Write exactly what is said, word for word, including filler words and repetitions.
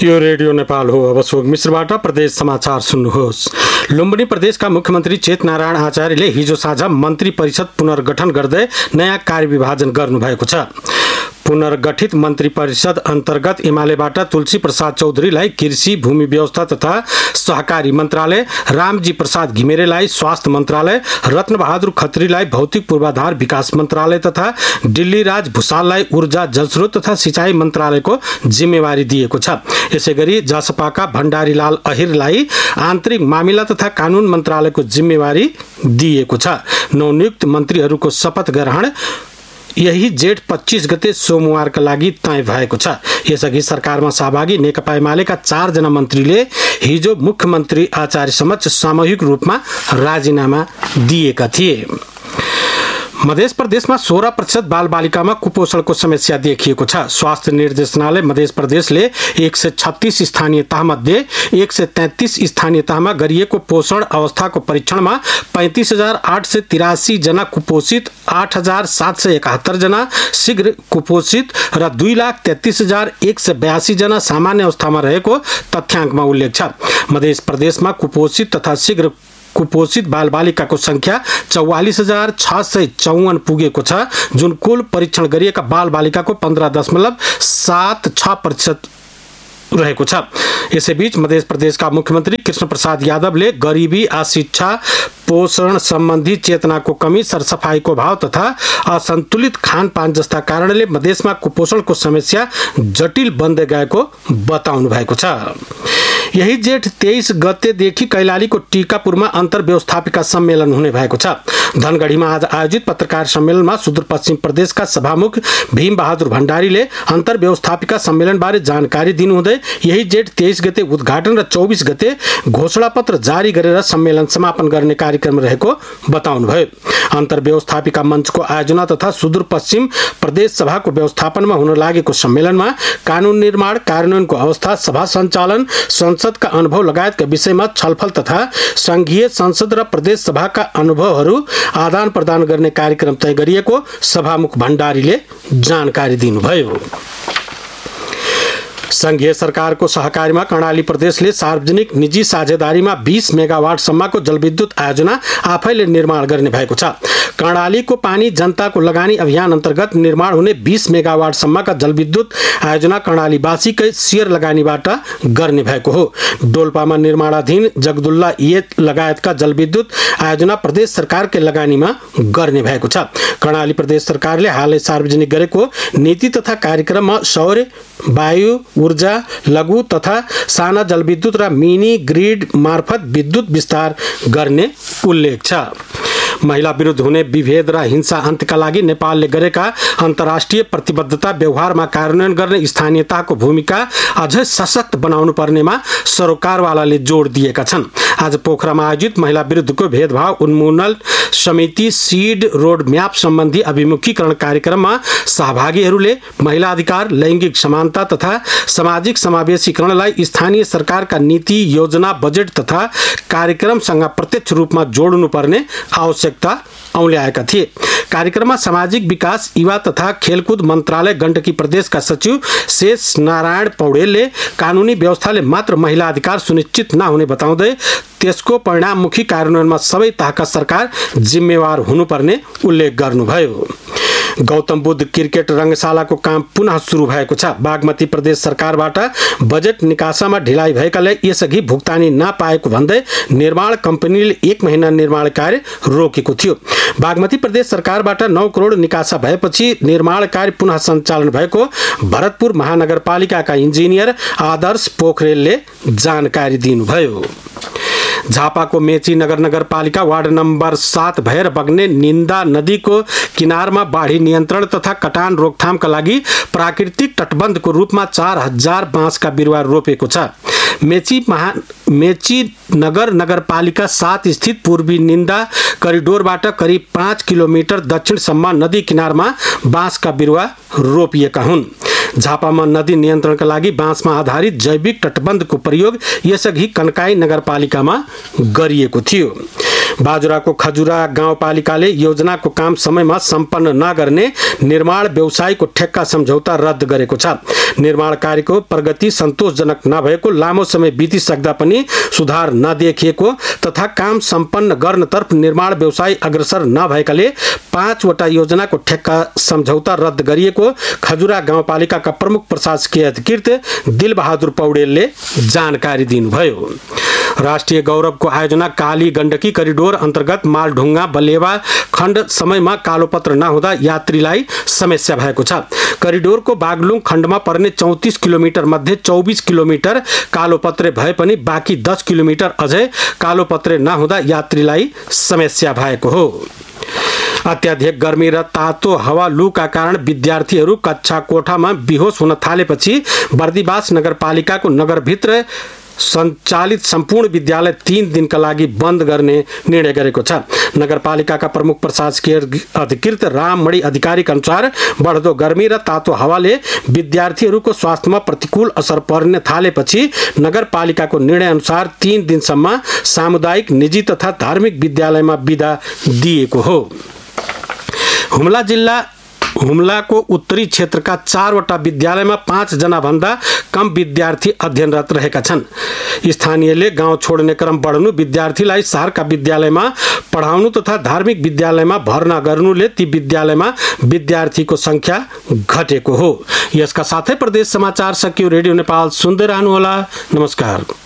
यो रेडियो नेपाल हो। अब सोग मिश्रबाट प्रदेश समाचार सुन्नुहोस्। लुम्बिनी प्रदेशका मुख्यमन्त्री चेत नारायण आचार्यले हिजो साँझ मन्त्री परिषद पुनर्गठन गर्दै नयाँ कार्यविभाजन गर्नुभएको छ। पुनर्गठित मन्त्री परिषद अन्तर्गत एमालेबाट तुलसी प्रसाद चौधरीलाई कृषि भूमि व्यवस्था तथा सहकारी मन्त्रालय, रामजी प्रसाद घिमिरेलाई स्वास्थ्य मन्त्रालय, रत्नबहादुर खत्रीलाई भौतिक पूर्वाधार विकास मन्त्रालय तथा दिल्लीराज भुसाललाई ऊर्जा जलस्रोत तथा सिँचाइ मन्त्रालयको जिम्मेवारी दिएको छ। यसैगरी जसपाका भण्डारीलाल अहिरलाई आन्तरिक मामिला तथा कानुन मन्त्रालयको जिम्मेवारी दिएको छ। नवनियुक्त मन्त्रीहरूको शपथ ग्रहण यही जेठ पच्चीस गते सोमबारका लागि तय भएको छ। यसअघि सरकारमा सहभागी नेकपा एमालेका चारजना मन्त्रीले हिजो मुख्यमन्त्री आचार्य समक्ष सामूहिक रूपमा राजीनामा दिएका थिए। मध्य प्रदेशमा सोह्र प्रतिशत बालबालिकामा कुपोषणको समस्या देखिएको छ। स्वास्थ्य निर्देशनालय मध्य प्रदेशले एक सय छत्तीस स्थानीय तहमध्ये एक सय तैंतीस स्थानीय तहमा गरिएको पोषण अवस्थाको परीक्षणमा पैंतीस हजार आठ सय तिरासी जना कुपोषित, आठ हजार सात सय एकात्तर जना शीघ्र कुपोषित र दुई लाख तेत्तीस हजार एक सय बयासी जना सामान्य अवस्थामा रहेको तथ्याङ्कमा उल्लेख छ। मध्य प्रदेशमा कुपोषित तथा शीघ्र कुपोषित बालबालिकाको संख्या चौवालीस हजार छ सय चौवन पुगेको छ, जुन कुल परीक्षण गरिएका बालबालिकाको पन्ध्र दशमलव सात छ प्रतिशत रहेको छ। यसैबीच मध्य प्रदेशका मुख्यमन्त्री कृष्ण प्रसाद यादवले गरिबी, अशिक्षा, पोषण सम्बन्धी चेतनाको कमी, सरसफाईको अभाव तथा असन्तुलित खानपान जस्ता कारणले मधेसमा कुपोषणको समस्या जटिल बन्दै गएको बताउनु भएको छ। यही जेठ तेईस गतेदेखि कैलालीको टिकापुरमा अन्तर्व्यवस्थापिका सम्मेलन हुने भएको छ। धनगढीमा आज आयोजित पत्रकार सम्मेलनमा सुदूरपश्चिम प्रदेशका सभामुख भीम बहादुर भण्डारीले अन्तर्व्यवस्थापिका सम्मेलनबारे जानकारी दिनुहुँदै यही जेठ तेईस गते उद्घाटन र चौबीस गते घोषणापत्र जारी गरेर सम्मेलन समापन गर्ने कार्यक्रम रहेको बताउनुभयो। अन्तर्व्यवस्थापिका मञ्चको आयोजना तथा सुदूरपश्चिम प्रदेश सभाको व्यवस्थापनमा हुन लागेको सम्मेलनमा कानुन निर्माण, कार्यान्वयनको अवस्था, सभा सञ्चालन, संसदका अनुभव लगायतका विषयमा छलफल तथा संघीय संसद र प्रदेश सभाका अनुभवहरू आदान प्रदान गर्ने कार्यक्रम तय गरिएको सभामुख भण्डारीले जानकारी दिनुभयो। संघीय सरकारको सहकारीमा कर्णाली प्रदेशले सार्वजनिक निजी साझेदारीमा बीस मेगावाट सम्मको जलविद्युत आयोजना आफैले निर्माण गर्ने भएको छ। कर्णालीको पानी जनताको लगानी अभियान अन्तर्गत निर्माण हुने बीस मेगावाट सम्मका जलविद्युत आयोजना कर्णालीवासीकै शेयर लगानीबाट गर्ने भएको हो। डोल्पामा निर्माणाधीन जगदुल्ला ए लगायतका जलविद्युत आयोजना प्रदेश सरकारकै लगानीमा गर्ने भएको छ। कर्णाली प्रदेश सरकारले हालै सार्वजनिक गरेको नीति तथा कार्यक्रममा सौर्य, वायु ऊर्जा, लघु तथा साना जलविद्युत र मिनी ग्रिड मार्फत विद्युत विस्तार गर्ने उल्लेख छ। महिला विरुद्ध हुने विभेद र हिंसा अन्त्यका लागि नेपालले गरेका अन्तर्राष्ट्रिय प्रतिबद्धता व्यवहारमा कार्यान्वयन गर्ने स्थानीयताको भूमिका अझै सशक्त बनाउनु पर्नेमा सरोकारवालाले जोड दिएका छन्। आज पोखरामा आयोजित महिला विरुद्धको भेदभाव उन्मूलन समिति सीड रोड म्याप सम्बन्धी अभिमुखीकरण कार्यक्रममा सहभागीहरूले महिला अधिकार, लैंगिक समानता तथा सामाजिक समावेशीकरणलाई स्थानीय सरकारका नीति, योजना, बजेट तथा कार्यक्रमसँग प्रत्यक्ष रूपमा जोड्नुपर्ने आवश्यकता औल्याएका थिए। कार्यक्रममा सामाजिक विकास, युवा तथा खेलकुद मन्त्रालय गण्डकी प्रदेशका सचिव शेष नारायण पौडेलले कानुनी व्यवस्थाले मात्र महिला अधिकार सुनिश्चित नहुने बताउँदै त्यसको परिणाममुखी कार्यान्वयनमा सबै तहका सरकार जिम्मेवार हुनुपर्ने उल्लेख गर्नुभयो। गौतम बुद्ध क्रिकेट रङ्गशालाको काम पुनः सुरु भएको छ। बागमती प्रदेश सरकारबाट बजेट निकासामा ढिलाइ भएकाले यसअघि भुक्तानी नपाएको भन्दै निर्माण कम्पनीले एक महिना निर्माण कार्य रोकेको थियो। बागमती प्रदेश सरकारबाट नौ करोड निकासा भएपछि निर्माण कार्य पुनः सञ्चालन भएको भरतपुर महानगरपालिकाका इन्जिनियर आदर्श पोखरेलले जानकारी दिनुभयो। झापाको मेची नगर नगरपालिका वार्ड नम्बर सात भएर बग्ने निन्दा नदीको किनारमा बाढी नियन्त्रण तथा कटान रोकथामका लागि प्राकृतिक तटबन्धको रूपमा चार हजार बाँसका बिरुवा रोपेको छ। मेची महा मेची नगर नगरपालिका सात स्थित पूर्वी निन्दा करिडोरबाट करिब पाँच किलोमिटर दक्षिणसम्म नदी किनारमा बाँसका बिरुवा रोपिएका हुन्। झापामा नदी नियन्त्रणका लागि बाँसमा आधारित जैविक तटबन्धको प्रयोग यसअघि कन्काई नगरपालिकामा गरिएको थियो। बाजुराको खजुरा गाउँपालिकाले योजनाको काम समयमा सम्पन्न नगर्ने निर्माण व्यवसायको ठेक्का सम्झौता रद्द गरेको छ। निर्माण कार्यको प्रगति सन्तोषजनक नभएको, लामो समय बितिसक्दा पनि सुधार नदेखिएको तथा काम सम्पन्न गर्नतर्फ निर्माण व्यवसाय अग्रसर नभएकाले पाँचवटा योजनाको ठेक्का सम्झौता रद्द गरिएको खजुरा गाउँपालिकाका प्रमुख प्रशासकीय अधिकृत दिलबहादुर पौडेलले जानकारी दिनुभयो। राष्ट्रिय गौरवको आयोजना काली गण्डकी करिडोर अन्तर्गत मालढुङ्गा बलेवा खण्ड समयमा कालोपत्र नहुँदा यात्रीलाई समस्या भएको छ। करिडोरको बागलुङ खण्डमा पर्ने चौतिस किलोमिटर मध्ये चौबिस किलोमिटर कालोपत्रे भए पनि बाँकी दस किलोमिटर अझै कालोपत्रे नहुँदा यात्रीलाई समस्या भएको हो। अत्याधिक गर्मी र तातो हावा लूका कारण विद्यार्थीहरू कक्षा कोठामा बेहोस हुन थालेपछि बर्दिवास नगरपालिकाको नगरभित्र सञ्चालित सम्पूर्ण विद्यालय तीन दिनका लागि बन्द गर्ने निर्णय गरेको छ। नगरपालिकाका प्रमुख प्रशासकीय अधिकृत राममणि अधिकारीका अनुसार बढ्दो गर्मी र तातो हावाले विद्यार्थीहरूको स्वास्थ्यमा प्रतिकूल असर पर्न थालेपछि नगरपालिकाको निर्णय अनुसार तीन दिनसम्म सामुदायिक, निजी तथा धार्मिक विद्यालयमा बिदा दिएको हो। हुम्ला जिल्ला हुम्लाको उत्तरी क्षेत्रका चारवटा विद्यालयमा पाँच जना भन्दा कम विद्यार्थी अध्ययनरत रहेका छन्। स्थानीयले गाउँ छोड्ने क्रम बढ्नु, विद्यार्थीलाई शहरका विद्यालयमा पढाउनु तथा धार्मिक विद्यालयमा भर्ना गर्नुले ती विद्यालयमा विद्यार्थीको संख्या घटेको हो। यसका साथै प्रदेश समाचार सकियो। रेडियो नेपाल सुन्दै रहनुहोला। नमस्कार।